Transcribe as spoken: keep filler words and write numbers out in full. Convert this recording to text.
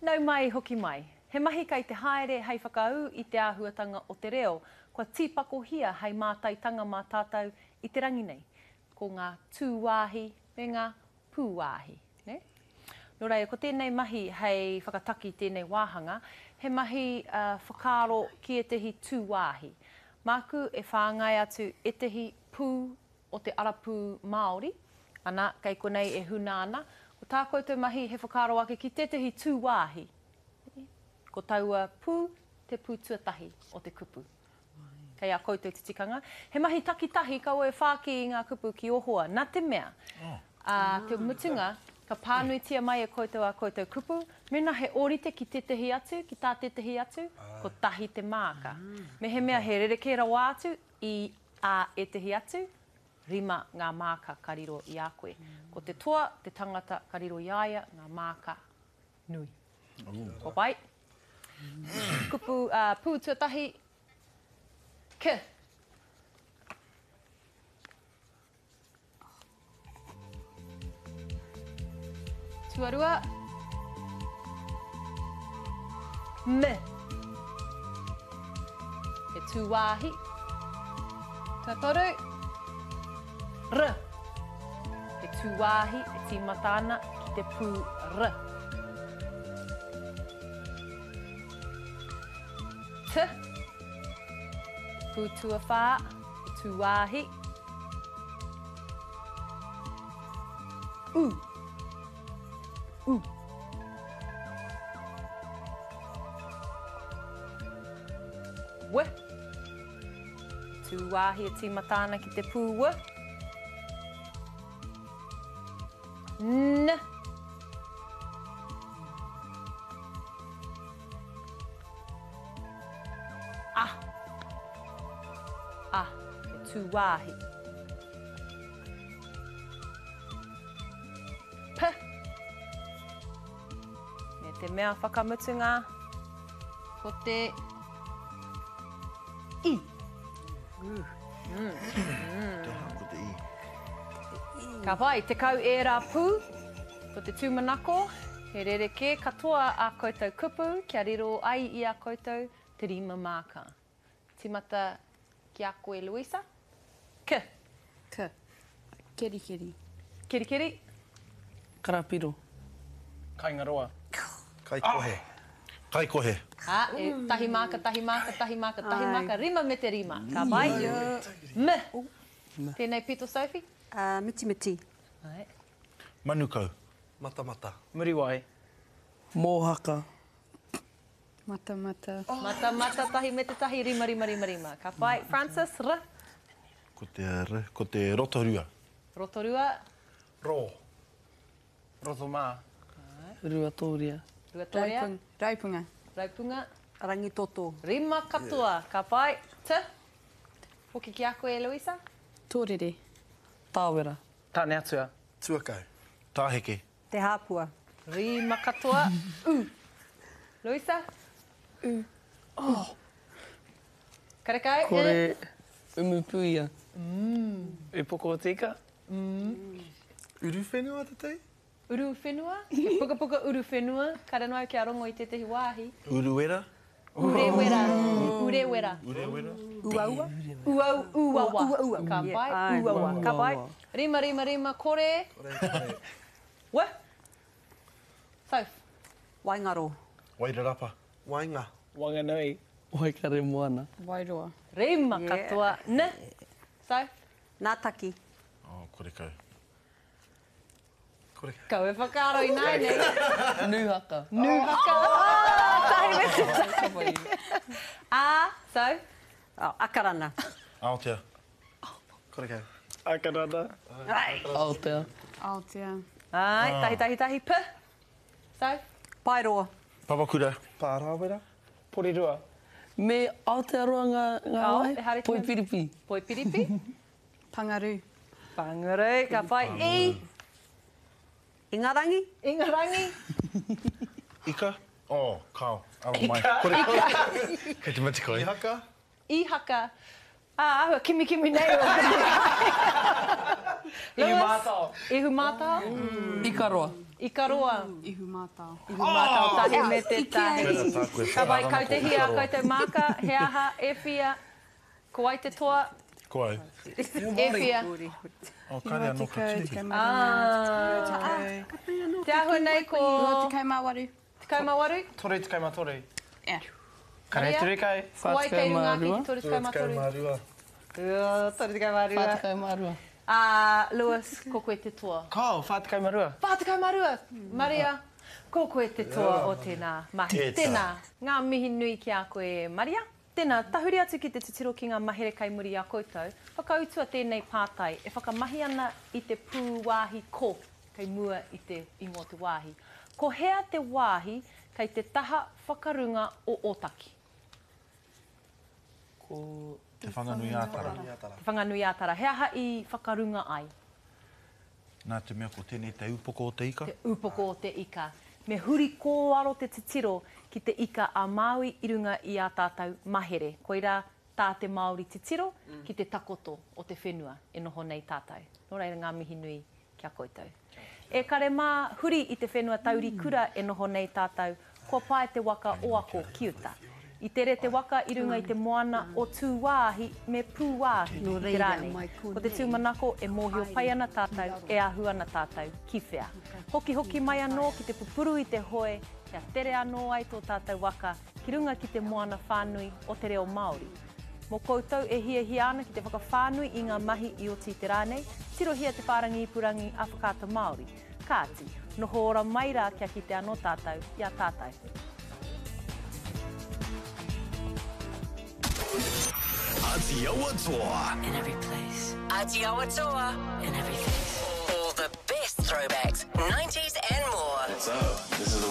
Nau mai hoki mai. He mahi kai te haere hei whakau i te āhuatanga o te reo, kua tīpako hia hei mātaitanga mā tātou i te rangi nei, ko ngā tūwāhi me ngā pūwāhi. Ne? Nō rei, ko tēnei mahi hei whakataki tēnei wāhanga, he mahi uh, whakaro ki e tehi tūwāhi. Māku e whāngai atu e tehi pū o te arapū Māori, ana kei konei e huna ana, ko tā koutou mahi he whakaro ake ki te tehi tūwāhi. Ko taua pū, te pū tuatahi o te kupu. Kei a koutou te tikanga. He mahi takitahi ka oe whāki i ngā kupu ki ohoa. Nā te mea, oh. uh, te mutunga, ka pānuitia mai e koutou a koutou kupu, mena he orite ki te tehi atu, ki tā te tehi atu, ko tahi te māka. Me he mea he rereke rawa atu i a e tehi atu, rima ngā māka ka riro i a koe. Ko te toa, te tangata ka riro i aia, ngā māka nui. Ko pai. Kupu uh, pū tuatahi, ke. Tuarua. Me. He tūwāhi. Tuatoru. R. He tūwāhi, e tīmatana ki te pū R. T. Pū tuawhā, e tūwāhi. U. U. W. Tūwāhi e tīmatana ki te pū W. N. A. A. E tūwāhi. P. Me te mea whakamutunga. Ko te I. Mm. Mm. Ko te I. Ka pai, te kau e rā pū, ko te tūmanako, he rereke katoa a koutou kupu, kia riro ai i a koutou te rima māka. Timata ki a koe Luisa. K. K. Keri keri. Keri keri. Karapiro. Kaingaroa. Kai kohe. Kai kohe. Ha, e tahi māka, tahi māka, tahi māka, tahi māka, rima me te rima. Ka pai. Me. Tēnei pito, Sophie. Uh, miti miti. Ai. Manukau. Mata mata. Muriwai. Mōhaka. Mata mata. Oh. Mata mata, tahi me te tahi, rima, rima, rima, rima. Ka pai. Francis, R. Ko te R, ko te rotorua. Rotorua. Ro. Rotomā. Ruatoria. Ruatoria. Raipung, raipunga. Raipunga. Rangitoto. Rima katoa. Ka pai. T. Hoki ki a koe, Luisa. Tōrere. Tāwera. Tāne atua. Tuakau. Tāheke. Te hāpua. Rima katoa. U. Luisa. U. Oh. Karekai. Kore umupuia. Mm. E poko o tika. Mm. Uru whenua te tei? Uru whenua. Ke puka puka uru whenua. Karanoi ki a rongo i te tehi wāhi. Uruwera? Urewera. Urewera. Urewera? Uaua. Uau, uawa. Ua, ua. Ka pai. Ai, Uawa. Ka pai. Uawa. Rima, rima, rima. Kore. Kore. Wa. Soph. Waingaro. Wairarapa. Wainga. Wanganui. Waikare moana. Wairoa. Rima Yeah. katoa. Ne. Soph. Nātaki. Oh, kore kau. Kore kau. Kau e whakaro i nai nei. Nuhaka. Nuhaka. Tahi me te tahi. A. Soph. Oh, akarana. Aotea. Kore kau. Akarana. Aotea. Aotea. Ai, tahi, tahi, tahi. P. Soph. Pairoa. Papakura. Pārāwera. Porirua. Me Aotearoa ngā, ngā Ao, wai. e hari Poi tū- piripi. Poi piripi. Pangaru. Pangaru. Ka pai. I. Ingarangi. Ingarangi. Ika. Oh, kao. Awa mai. Kore kau. Kei te mati koe. Ihaka. I haka. Ah, ahua, kimi kimi nei o. Ihu mātau. Ihu mātau? Ikaroa. Ikaroa. Ihu mātau. Ihu mātau, tahi me te tahi. Pera tāku e Ka vai whakarana kau te ko hia, Ikaroa. kau te māka, he aha, e whia, ko ai te toa, Ko ai. e whia. O, kare anō ka tūhi. Ah. Te ahua nei ko Te kai māwaru. te kaumawaru. Tore te kai mā tore. Yeah. Karei Maria? ture kai. Ko ai kei runga ki Whātukai te tore te kaumawaru. Marua. Tore te kaumawaru. Whātukai marua. Ah, Lewis, ko koe te toa. Kau, whā te kai marua. Pātika marua, Maria, ko koe te toa o tēnā mahi. Tētā. Tēnā, ngā mihi nui ki a koe, Maria. Tēnā, tahuri atu ki te titiro ki ngā mahere kai muri a koutou. Whakautua tēnei pātai, e whakamahi ana i te pū wāhi ko, kei mua i te ingotu wāhi. Ko hea te wāhi, kei te taha whakarunga o Otaki. Ko... Te whanganui ātara. Te whanganui ātara, hea ha i whakarunga ai. Nā te mea ko tēnei te upoko o te ika. Te upoko o te ika. Me huri kōaro te titiro ki te ika a Māui i runga i a tātou mahere. Koira tā te Māori titiro mm. ki te takoto o te whenua e noho nei tātou. Nō reira ngā mihi nui kia koutou. E kare mā huri i te whenua tauri kura e noho nei tātou, kua pae te waka oako kiuta. I tere te waka i runga i te moana o tūwāhi me pūwāhi Nō i te reira, rānei. mai ko Ko te nei. tūmanako e mōhio pai ana tātou, e ahu ana tātou ki whea. Hoki hoki mai anō ki te pupuru i te hoe, kia tere anō ai tō tātou waka, ki runga ki te moana whānui o te reo Māori. Mō koutou e hia hia ana ki te whakawhānui i ngā mahi i o ti te rānei, tirohia te whārangi i purangi a whakata Māori. Kāti, noho ora mai rā kia ki te anō tātou, ia tātou. Aotearoa Toa. In every place. Aotearoa Toa. In every face. All the best throwbacks, nineties and more. What's up? This is